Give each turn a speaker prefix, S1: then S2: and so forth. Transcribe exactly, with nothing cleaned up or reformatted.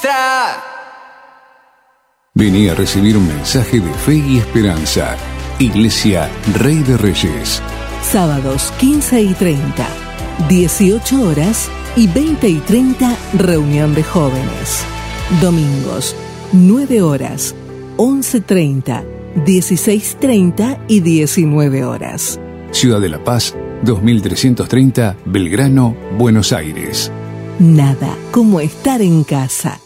S1: extra.
S2: Vení a recibir un mensaje de fe y esperanza. Iglesia Rey de Reyes.
S3: Sábados quince y treinta, dieciocho horas y veinte y treinta, reunión de jóvenes. Domingos, nueve horas, once treinta, dieciséis treinta y diecinueve horas.
S2: Ciudad de La Paz, dos mil trescientos treinta, Belgrano, Buenos Aires.
S3: Nada como estar en casa.